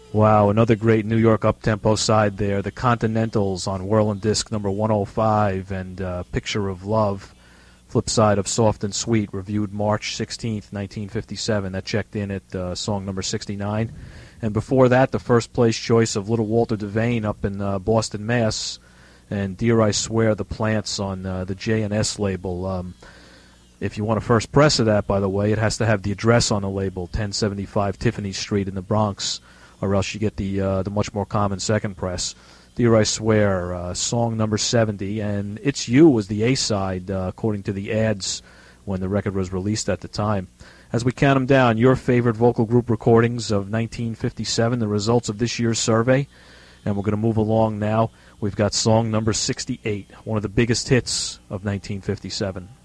Wow, another great New York up-tempo side there. The Continentals on Whirlin' Disc number 105 and Picture of Love, flip side of Soft and Sweet, reviewed March 16th, 1957. That checked in at song number 69. And before that, the first place choice of Little Walter Devane up in Boston, Mass. And Dear I Swear, The Plants on the J&S label. If you want a first press of that, by the way, it has to have the address on the label, 1075 Tiffany Street in the Bronx, or else you get the much more common second press. Dear I Swear, song number 70, and It's You was the A-side, according to the ads when the record was released at the time. As we count them down, your favorite vocal group recordings of 1957, the results of this year's survey, and we're going to move along now. We've got song number 68, one of the biggest hits of 1957.